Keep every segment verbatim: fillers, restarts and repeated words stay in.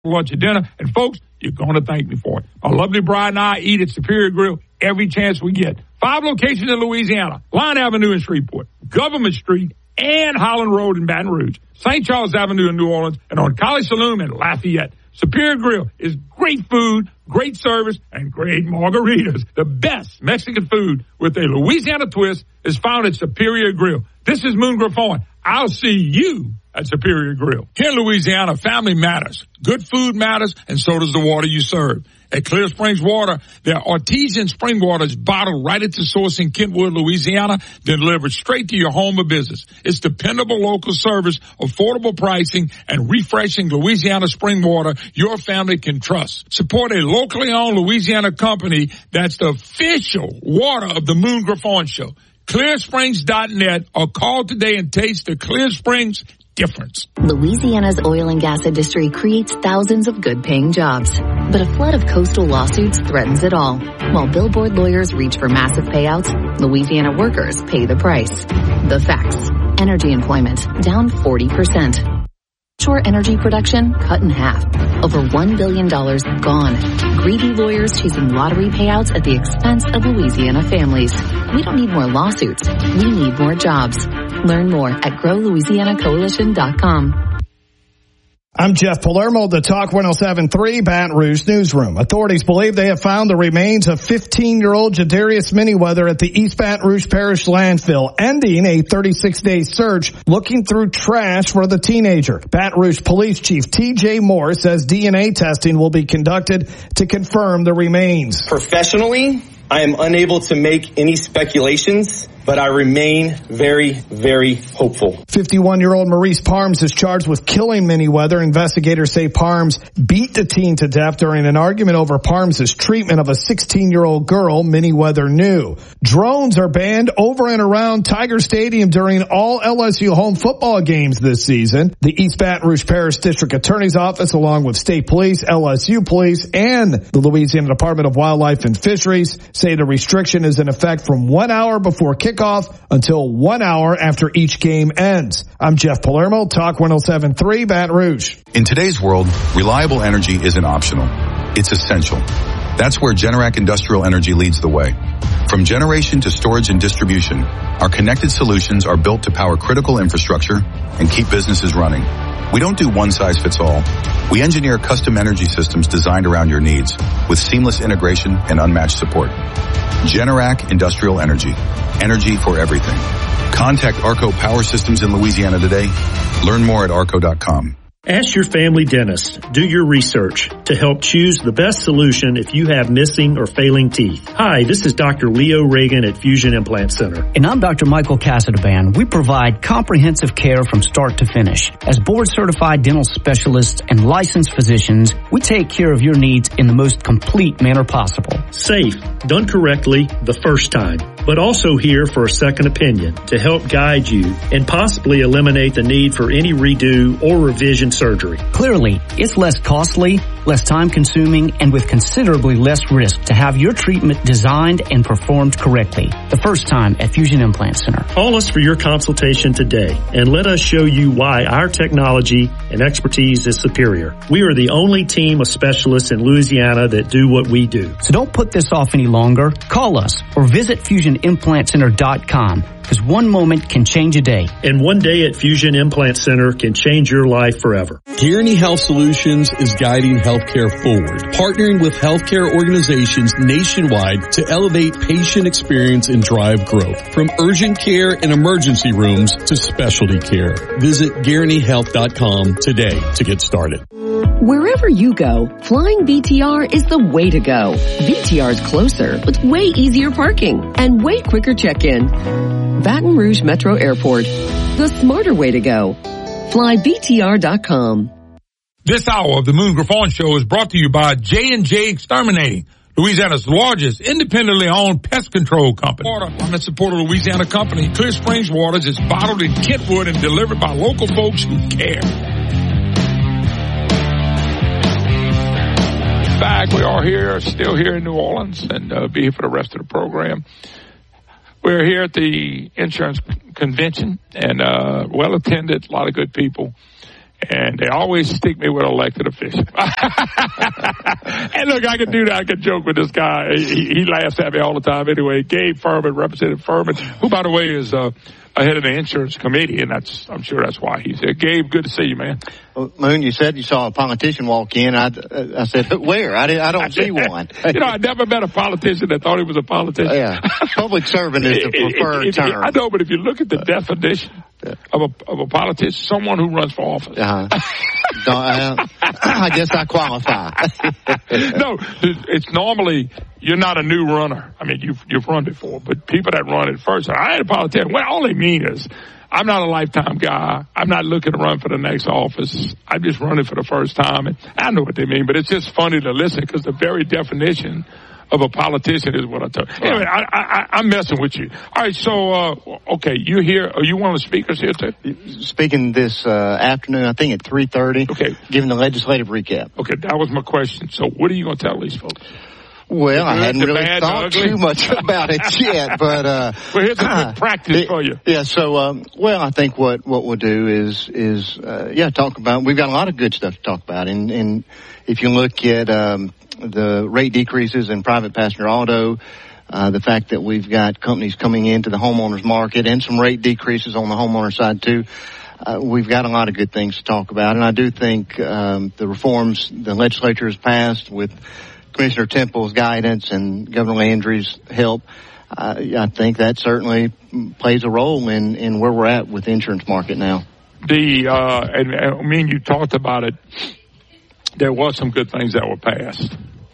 lunch, or dinner. And, folks, you're going to thank me for it. My lovely bride and I eat at Superior Grill every chance we get. Five locations in Louisiana, Line Avenue in Shreveport, Government Street, and Holland Road in Baton Rouge, Saint Charles Avenue in New Orleans, and on College Saloon in Lafayette. Superior Grill is great food, great service, and great margaritas. The best Mexican food with a Louisiana twist is found at Superior Grill. This is Moon Griffon. I'll see you at Superior Grill. Here in Louisiana, family matters. Good food matters, and so does the water you serve. At Clear Springs Water, their artesian spring water is bottled right at the source in Kentwood, Louisiana, then delivered straight to your home or business. It's dependable local service, affordable pricing, and refreshing Louisiana spring water your family can trust. Support a locally owned Louisiana company that's the official water of the Moon Griffon Show. Clear Springs dot net or call today and taste the Clear Springs difference. Louisiana's oil and gas industry creates thousands of good-paying jobs, but a flood of coastal lawsuits threatens it all. While billboard lawyers reach for massive payouts, Louisiana workers pay the price. The facts. Energy employment down forty percent. Offshore energy production cut in half. Over one billion dollars gone. Greedy lawyers chasing lottery payouts at the expense of Louisiana families. We don't need more lawsuits. We need more jobs. Learn more at grow louisiana coalition dot com. I'm Jeff Palermo, the Talk one oh seven point three Baton Rouge Newsroom. Authorities believe they have found the remains of fifteen-year-old Jadarius Manyweather at the East Baton Rouge Parish landfill, ending a thirty-six day search looking through trash for the teenager. Baton Rouge Police Chief T J Moore says D N A testing will be conducted to confirm the remains. Professionally, I am unable to make any speculations, but I remain very, very hopeful. fifty-one-year-old Maurice Parms is charged with killing Manyweather. Investigators say Parms beat the teen to death during an argument over Parms' treatment of a sixteen-year-old girl Manyweather knew. Drones are banned over and around Tiger Stadium during all L S U home football games this season. The East Baton Rouge Parish District Attorney's Office, along with State Police, L S U Police, and the Louisiana Department of Wildlife and Fisheries, say the restriction is in effect from one hour before kickoff until one hour after each game ends. I'm Jeff Palermo, Talk one oh seven point three Baton Rouge. In today's world, reliable energy isn't optional. It's essential. That's where Generac Industrial Energy leads the way. From generation to storage and distribution, our connected solutions are built to power critical infrastructure and keep businesses running. We don't do one size fits all. We engineer custom energy systems designed around your needs with seamless integration and unmatched support. Generac Industrial Energy. Energy for everything. Contact Arco Power Systems in Louisiana today. Learn more at arco dot com. Ask your family dentist. Do your research to help choose the best solution if you have missing or failing teeth. Hi, this is Doctor Leo Reagan at Fusion Implant Center. And I'm Doctor Michael Casadban. We provide comprehensive care from start to finish. As board-certified dental specialists and licensed physicians, we take care of your needs in the most complete manner possible. Safe, done correctly the first time, but also here for a second opinion to help guide you and possibly eliminate the need for any redo or revision surgery. Clearly, it's less costly, less time-consuming, and with considerably less risk to have your treatment designed and performed correctly. The first time at Fusion Implant Center. Call us for your consultation today and let us show you why our technology and expertise is superior. We are the only team of specialists in Louisiana that do what we do. So don't put this off any longer. Call us or visit fusion implant center dot com. Because one moment can change a day. And one day at Fusion Implant Center can change your life forever. Guaranty Health Solutions is guiding healthcare forward, partnering with healthcare organizations nationwide to elevate patient experience and drive growth. From urgent care and emergency rooms to specialty care. Visit guaranty health dot com today to get started. Wherever you go, flying V T R is the way to go. V T R is closer with way easier parking and way quicker check-in. Baton Rouge Metro Airport, the smarter way to go. Fly B T R dot com. This hour of the Moon Griffon Show is brought to you by J and J Exterminating, Louisiana's largest independently owned pest control company. Water from the support of Louisiana company, Clear Springs Waters is bottled in Kentwood and delivered by local folks who care. Back, we are here, still here in New Orleans, and uh, be here for the rest of the program. We're here at the insurance convention, and uh, well attended, a lot of good people. And they always stick me with elected officials. And look, I could do that. I could joke with this guy. He, he laughs at me all the time anyway. Gabe Furman, Representative Furman, who, by the way, is uh, ahead of the insurance committee, and that's I'm sure that's why he's there. Gabe, good to see you, man. Well, Moon, you said you saw a politician walk in. I, I said, where? I, did, I don't see one. You know, I never met a politician that thought he was a politician. Yeah, public servant is the preferred it, it, it, term. I know, but if you look at the definition of a of a politician, someone who runs for office. Uh-huh. I, I guess I qualify. No, it's normally you're not a new runner. I mean, you've you've run before, but people that run it first, I ain't a politician. Well, all they mean is I'm not a lifetime guy. I'm not looking to run for the next office. I'm just running for the first time, and I know what they mean. But it's just funny to listen because the very definition of a politician is what I tell you. Anyway, I, I, I'm messing with you. All right, so, uh, okay, you here, are you one of the speakers here too? Speaking this uh, afternoon, I think at three thirty. Okay. Giving the legislative recap. Okay, that was my question. So what are you going to tell these folks? Well, I hadn't really bad, thought too much about it yet, but, uh. Well, here's a good practice it, for you. Yeah, so, um, well, I think what, what we'll do is, is, uh, yeah, talk about, we've got a lot of good stuff to talk about, and, and if you look at, um, the rate decreases in private passenger auto, uh, the fact that we've got companies coming into the homeowners market and some rate decreases on the homeowner side too. Uh, we've got a lot of good things to talk about. And I do think, um, the reforms the legislature has passed with Commissioner Temple's guidance and Governor Landry's help, uh, I think that certainly plays a role in, in where we're at with the insurance market now. The, uh, and, and I mean, you talked about it. There was some good things that were passed.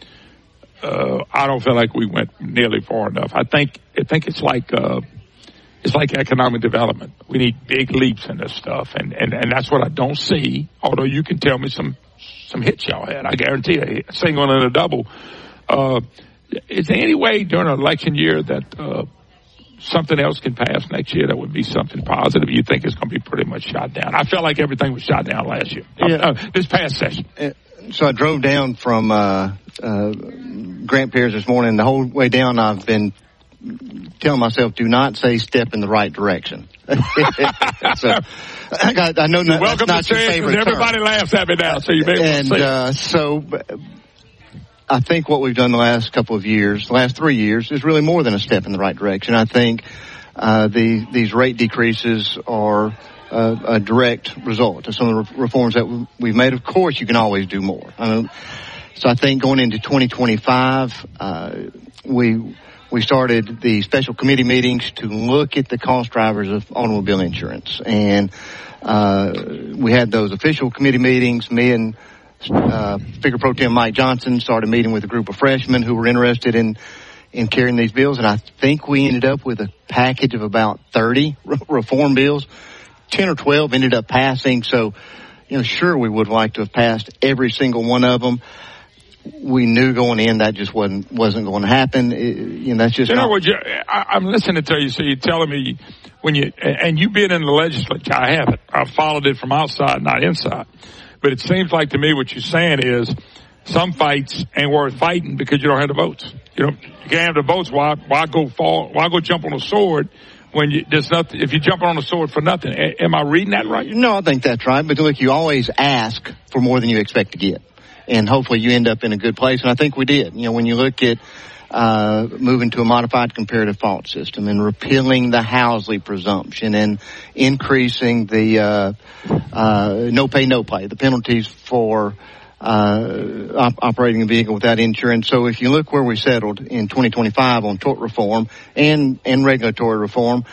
Uh, I don't feel like we went nearly far enough. I think, I think it's like, uh, it's like economic development. We need big leaps in this stuff. And, and, and that's what I don't see. Although you can tell me some, some hits y'all had. I guarantee you, a single and a double. Uh, is there any way during an election year that, uh, something else can pass next year that would be something positive? You think it's going to be pretty much shot down? I felt like everything was shot down last year. Yeah. Uh, this past session. Uh, So I drove down from uh, uh, Grant Piers this morning. The whole way down, I've been telling myself, "Do not say step in the right direction." so I, got, I know You're that, welcome that's to not your say it, favorite everybody term. laughs at me now, so you may and say uh, so I think what we've done the last couple of years, the last three years, is really more than a step in the right direction. I think uh, the these rate decreases are Uh, a direct result of some of the reforms that we've made. Of course, you can always do more. I mean, so I think going into twenty twenty-five, uh, we we started the special committee meetings to look at the cost drivers of automobile insurance, and uh, we had those official committee meetings. Me and uh, Speaker Pro Tem Mike Johnson started meeting with a group of freshmen who were interested in in carrying these bills, and I think we ended up with a package of about thirty re- reform bills. ten or twelve ended up passing, so, you know, sure, we would like to have passed every single one of them. We knew going in that just wasn't wasn't going to happen. It, you know, that's just you know not... what? You, I, I'm listening to you, so you're telling me when you, and you've been in the legislature, I haven't. I've followed it from outside, not inside. But it seems like to me what you're saying is some fights ain't worth fighting because you don't have the votes. You know, you can't have the votes. Why, why go fall, why go jump on a sword? When you, there's nothing, if you jump on a sword for nothing. A, am I reading that right? No, I think that's right. But look, you always ask for more than you expect to get. And hopefully you end up in a good place. And I think we did. You know, when you look at, uh, moving to a modified comparative fault system and repealing the Housley presumption and increasing the, uh, uh, no pay, no pay, the penalties for, Uh, op- operating a vehicle without insurance. So if you look where we settled in twenty twenty-five on tort reform and, and regulatory reform,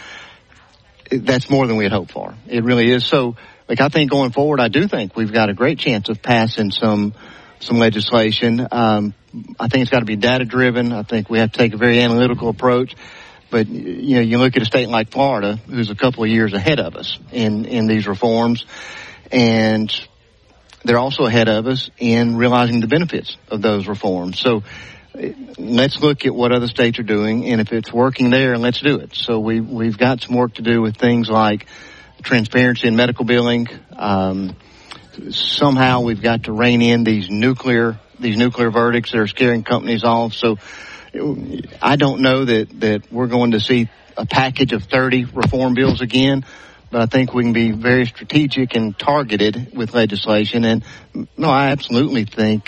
that's more than we had hoped for. It really is. So, like, I think going forward, I do think we've got a great chance of passing some, some legislation. Um, I think it's got to be data driven. I think we have to take a very analytical approach. But, you know, you look at a state like Florida, who's a couple of years ahead of us in, in these reforms, and they're also ahead of us in realizing the benefits of those reforms. So let's look at what other states are doing, and if it's working there, let's do it. So we, we've got some work to do with things like transparency in medical billing. Um, somehow we've got to rein in these nuclear, these nuclear verdicts that are scaring companies off. So I don't know that, that we're going to see a package of thirty reform bills again, but I think we can be very strategic and targeted with legislation. And no, I absolutely think